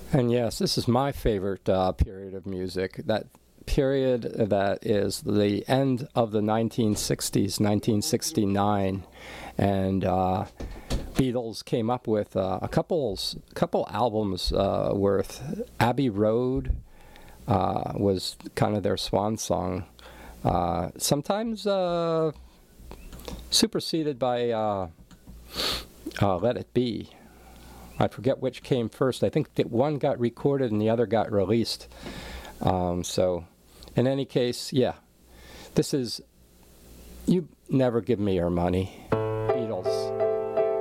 And yes, this is my favorite period of music. That period that is the end of the 1960s, 1969, and Beatles came up with a couple albums worth. Abbey Road was kind of their swan song. Sometimes superseded by Let It Be. I forget which came first. I think that one got recorded and the other got released. So, in any case, yeah, this is You Never Give Me Your Money.